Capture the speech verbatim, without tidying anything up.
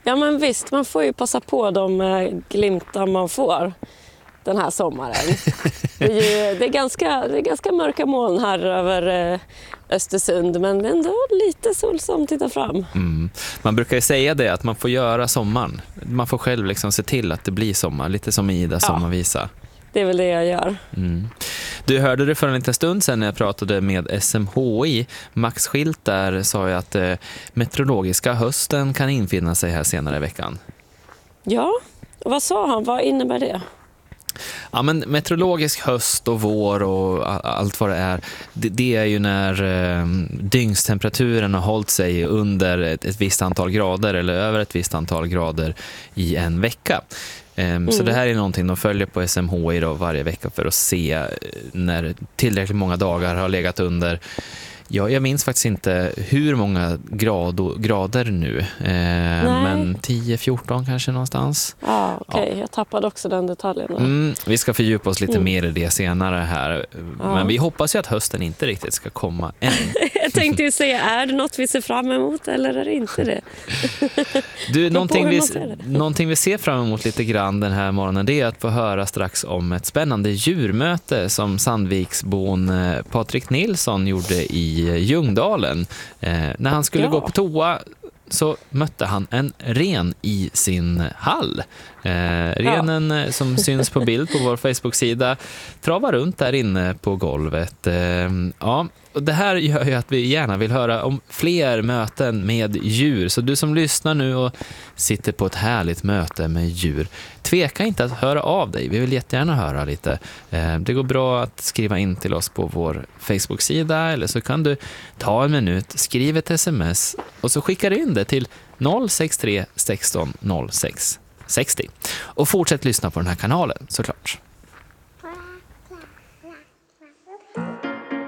Ja men visst, man får ju passa på de glimtar man får den här sommaren. Det är, ju, det är, ganska, det är ganska mörka moln här över Östersund, men ändå lite sol som tittar fram. Mm. Man brukar ju säga det, att man får göra sommaren. Man får själv liksom se till att det blir sommar, lite som Ida sommarvisa. Ja, det är väl det jag gör. Mm. Du hörde det för en liten stund sedan när jag pratade med S M H I. Max Schilt där sa ju att eh, meteorologiska hösten kan infinna sig här senare i veckan. Ja, och vad sa han? Vad innebär det? Ja, men meteorologisk höst och vår och allt vad det är, det, det är ju när eh, dygnstemperaturen har hållit sig under ett, ett visst antal grader eller över ett visst antal grader i en vecka. Eh, mm. Så det här är någonting de följer på S M H I då varje vecka för att se när tillräckligt många dagar har legat under. Ja, jag minns faktiskt inte hur många grad, grader nu, eh, men tio fjorton kanske någonstans. Ah, okej, okay. Ja. Jag tappade också den detaljen. Mm, vi ska fördjupa oss lite mm. mer i det senare här, ah. men vi hoppas ju att hösten inte riktigt ska komma än. Jag tänkte ju säga, är det något vi ser fram emot eller är det inte det? Du, någonting vi, någonting vi ser fram emot lite grann den här morgonen, det är att få höra strax om ett spännande djurmöte som Sandviksbon Patrik Nilsson gjorde i Ljungdalen. Eh, när han skulle ja. gå på toa så mötte han en ren i sin hall. Eh, renen ja. som syns på bild på vår Facebook-sida travar runt där inne på golvet. Eh, ja, och det här gör ju att vi gärna vill höra om fler möten med djur. Så du som lyssnar nu och sitter på ett härligt möte med djur, tveka inte att höra av dig. Vi vill jättegärna höra lite. Eh, det går bra att skriva in till oss på vår Facebook-sida, eller så kan du ta en minut, skriva ett sms och så skickar du in det till noll sex tre sexton noll sex sextio. Och fortsätt lyssna på den här kanalen såklart.